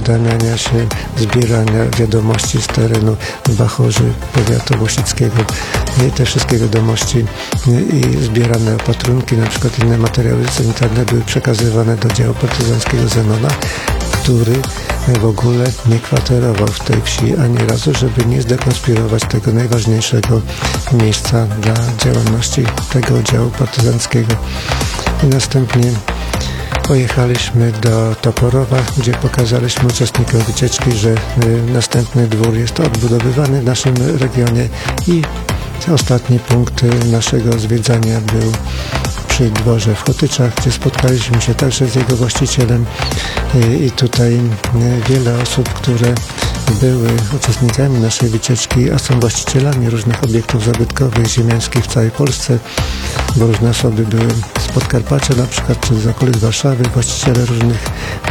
uświadamiania się, zbierania wiadomości z terenu Bachorzy, powiatu łosickiego. I te wszystkie wiadomości i zbierane opatrunki, na przykład inne materiały sanitarne były przekazywane do działu partyzanckiego Zenona, który w ogóle nie kwaterował w tej wsi ani razu, żeby nie zdekonspirować tego najważniejszego miejsca dla działalności tego oddziału partyzanckiego. I następnie pojechaliśmy do Toporowa, gdzie pokazaliśmy uczestnikom wycieczki, że następny dwór jest odbudowywany w naszym regionie i ostatni punkt naszego zwiedzania był przy dworze w Chotyczach, gdzie spotkaliśmy się także z jego właścicielem i tutaj wiele osób, które były uczestnikami naszej wycieczki, a są właścicielami różnych obiektów zabytkowych, ziemiańskich w całej Polsce, bo różne osoby były z Podkarpacia na przykład, czy z okolic Warszawy, właściciele różnych